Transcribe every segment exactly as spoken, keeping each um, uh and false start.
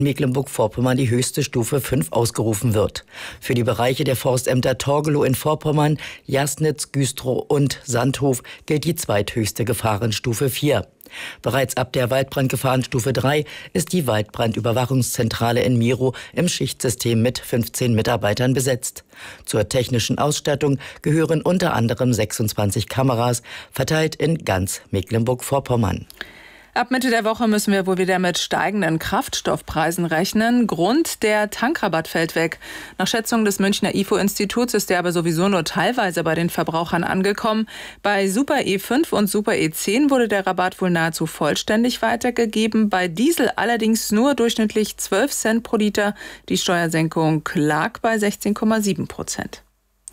Mecklenburg-Vorpommern die höchste Stufe fünf ausgerufen wird. Für die Bereiche der Forstämter Torgelow in Vorpommern, Jasnitz, Güstrow und Sandhof gilt die zweithöchste Gefahrenstufe vier. Bereits ab der Waldbrandgefahrenstufe drei ist die Waldbrandüberwachungszentrale in Mirow im Schichtsystem mit fünfzehn Mitarbeitern besetzt. Zur technischen Ausstattung gehören unter anderem sechsundzwanzig Kameras, verteilt in ganz Mecklenburg-Vorpommern. Ab Mitte der Woche müssen wir wohl wieder mit steigenden Kraftstoffpreisen rechnen. Grund: der Tankrabatt fällt weg. Nach Schätzung des Münchner I F O-Instituts ist der aber sowieso nur teilweise bei den Verbrauchern angekommen. Bei Super E fünf und Super E zehn wurde der Rabatt wohl nahezu vollständig weitergegeben. Bei Diesel allerdings nur durchschnittlich zwölf Cent pro Liter. Die Steuersenkung lag bei sechzehn Komma sieben Prozent.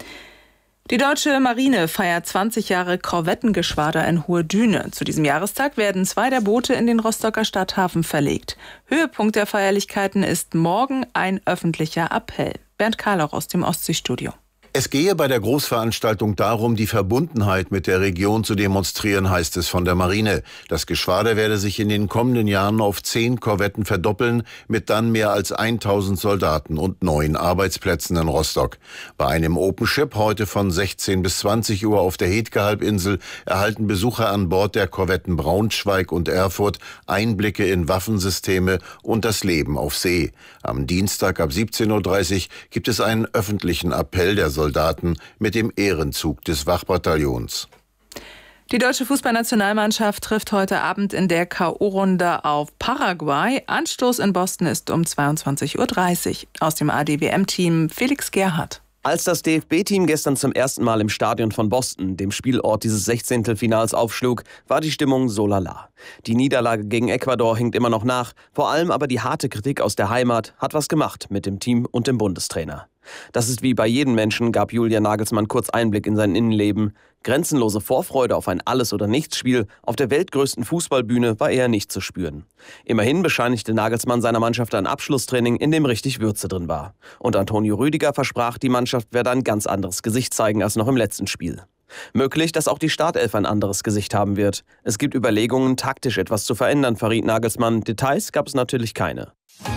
Die deutsche Marine feiert zwanzig Jahre Korvettengeschwader in Hohe Düne. Zu diesem Jahrestag werden zwei der Boote in den Rostocker Stadthafen verlegt. Höhepunkt der Feierlichkeiten ist morgen ein öffentlicher Appell. Bernd Karlauch aus dem Ostseestudio. Es gehe bei der Großveranstaltung darum, die Verbundenheit mit der Region zu demonstrieren, heißt es von der Marine. Das Geschwader werde sich in den kommenden Jahren auf zehn Korvetten verdoppeln, mit dann mehr als tausend Soldaten und neun Arbeitsplätzen in Rostock. Bei einem Open Ship heute von sechzehn bis zwanzig Uhr auf der Hetke-Halbinsel erhalten Besucher an Bord der Korvetten Braunschweig und Erfurt Einblicke in Waffensysteme und das Leben auf See. Am Dienstag ab siebzehn Uhr dreißig gibt es einen öffentlichen Appell der Soldaten mit dem Ehrenzug des Wachbataillons. Die deutsche Fußballnationalmannschaft trifft heute Abend in der K O-Runde auf Paraguay. Anstoß in Boston ist um zweiundzwanzig Uhr dreißig. Aus dem A D W M-Team Felix Gerhardt. Als das D F B-Team gestern zum ersten Mal im Stadion von Boston, dem Spielort dieses Sechzehntelfinals, aufschlug, war die Stimmung so lala. Die Niederlage gegen Ecuador hinkt immer noch nach, vor allem aber die harte Kritik aus der Heimat hat was gemacht mit dem Team und dem Bundestrainer. Das ist wie bei jedem Menschen, gab Julian Nagelsmann kurz Einblick in sein Innenleben. Grenzenlose Vorfreude auf ein Alles-oder-Nichts-Spiel auf der weltgrößten Fußballbühne war eher nicht zu spüren. Immerhin bescheinigte Nagelsmann seiner Mannschaft ein Abschlusstraining, in dem richtig Würze drin war. Und Antonio Rüdiger versprach, die Mannschaft werde ein ganz anderes Gesicht zeigen als noch im letzten Spiel. Möglich, dass auch die Startelf ein anderes Gesicht haben wird. Es gibt Überlegungen, taktisch etwas zu verändern, verriet Nagelsmann. Details gab es natürlich keine.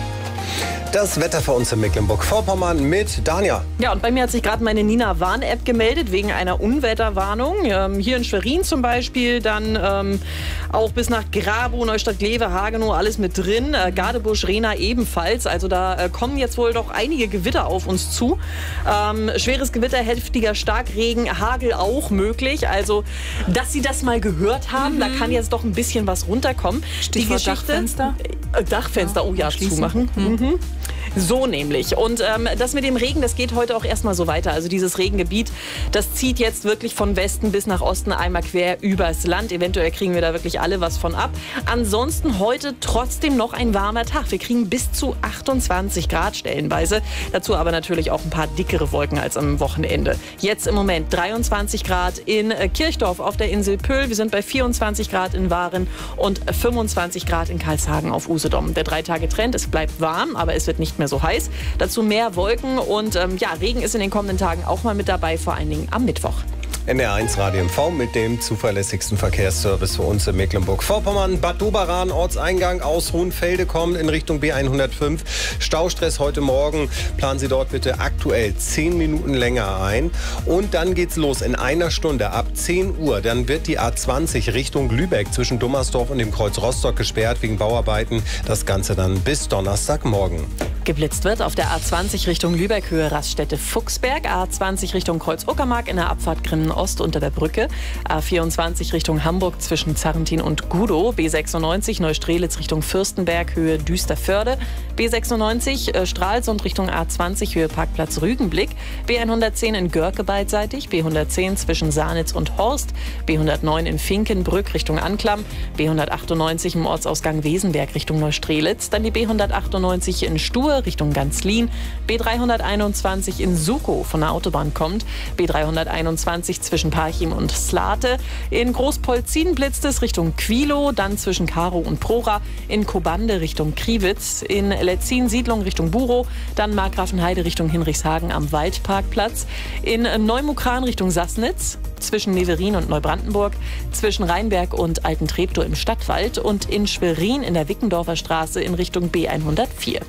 Das Wetter für uns in Mecklenburg-Vorpommern mit Dania. Ja, und bei mir hat sich gerade meine Nina-Warn-App gemeldet wegen einer Unwetterwarnung. Ähm, hier in Schwerin zum Beispiel, dann ähm, auch bis nach Grabow, Neustadt-Glewe, Hagenow, alles mit drin. Äh, Gadebusch, Rehna ebenfalls. Also da äh, kommen jetzt wohl doch einige Gewitter auf uns zu. Ähm, schweres Gewitter, heftiger Starkregen, Hagel auch möglich. Also, dass Sie das mal gehört haben, mhm. da kann jetzt doch ein bisschen was runterkommen. Stichwort Die Geschichte, Dachfenster. Äh, Dachfenster, oh ja, zumachen. Mhm. Mhm. So nämlich. Und ähm, das mit dem Regen, das geht heute auch erstmal so weiter. Also dieses Regengebiet, das zieht jetzt wirklich von Westen bis nach Osten einmal quer übers Land. Eventuell kriegen wir da wirklich alle was von ab. Ansonsten heute trotzdem noch ein warmer Tag. Wir kriegen bis zu achtundzwanzig Grad stellenweise. Dazu aber natürlich auch ein paar dickere Wolken als am Wochenende. Jetzt im Moment dreiundzwanzig Grad in Kirchdorf auf der Insel Pöhl. Wir sind bei vierundzwanzig Grad in Waren und fünfundzwanzig Grad in Karlshagen auf Usedom. Der Drei-Tage-Trend, es bleibt warm, aber es wird nicht mehr so heiß. Dazu mehr Wolken und ähm, ja, Regen ist in den kommenden Tagen auch mal mit dabei, vor allen Dingen am Mittwoch. N R eins Radio M V mit dem zuverlässigsten Verkehrsservice für uns in Mecklenburg-Vorpommern. Bad Doberan, Ortseingang aus Hohenfelde kommen in Richtung B hundertfünf. Staustress heute Morgen. Planen Sie dort bitte aktuell zehn Minuten länger ein. Und dann geht's los in einer Stunde ab zehn Uhr. Dann wird die A zwanzig Richtung Lübeck zwischen Dummersdorf und dem Kreuz Rostock gesperrt wegen Bauarbeiten. Das Ganze dann bis Donnerstagmorgen. Geblitzt wird auf der A zwanzig Richtung Lübeck, Höhe Raststätte Fuchsberg, A zwanzig Richtung Kreuz Uckermark in der Abfahrt Grimmen Ost unter der Brücke, A vierundzwanzig Richtung Hamburg zwischen Zarrentin und Gudow, B sechsundneunzig Neustrelitz Richtung Fürstenberg, Höhe Düsterförde, B sechsundneunzig äh, Stralsund Richtung A zwanzig, Höhe Parkplatz Rügenblick, B hundertzehn in Görke beidseitig, B hundertzehn zwischen Sahnitz und Horst, B hundertneun in Finkenbrück Richtung Anklam, B hundertachtundneunzig im Ortsausgang Wesenberg Richtung Neustrelitz, dann die B hundertachtundneunzig in Stur Richtung Ganzlin, B dreihunderteinundzwanzig in Sukow von der Autobahn kommt, B dreihunderteinundzwanzig zwischen Parchim und Slate, in Großpolzin blitzt es Richtung Quilo, dann zwischen Karow und Prora, in Kobande Richtung Kriwitz, in Letzin Siedlung Richtung Burow, dann Markgrafenheide Richtung Hinrichshagen am Waldparkplatz, in Neumukran Richtung Sassnitz, zwischen Neverin und Neubrandenburg, zwischen Rheinberg und Altentreptow im Stadtwald und in Schwerin in der Wickendorfer Straße in Richtung B hundertvier.